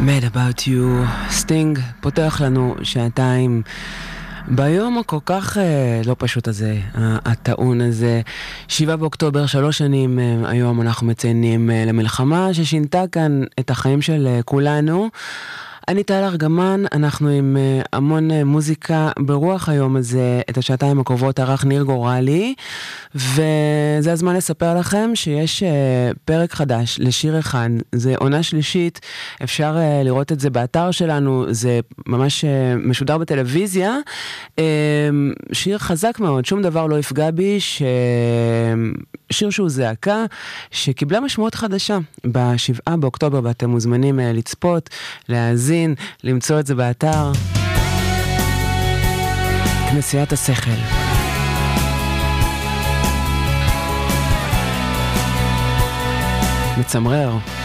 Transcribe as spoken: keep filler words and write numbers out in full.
Mad About You, סטינג פותח לנו שעתיים ביום הכל כך אה, לא פשוט הזה, הטעון הזה. שבעה באוקטובר, שלוש שנים אה, היום אנחנו מציינים אה, למלחמה ששינתה כאן את החיים של אה, כולנו. אני טל ארגמן, אנחנו עם uh, המון uh, מוזיקה ברוח היום הזה. את השעתיים הקרובות ערך ניר גורלי, וזה הזמן לספר לכם שיש uh, פרק חדש לשיר אחד. זה עונה שלישית, אפשר uh, לראות את זה באתר שלנו, זה ממש uh, משודר בטלוויזיה. uh, שיר חזק מאוד, שום דבר לא יפגע בי, ש... שיר שהוא זעקה, שקיבלה משמעות חדשה בשבעה באוקטובר, ואתם מוזמנים uh, לצפות, להאזין, למצוא את זה באתר כנסיית השכל. מצמרר.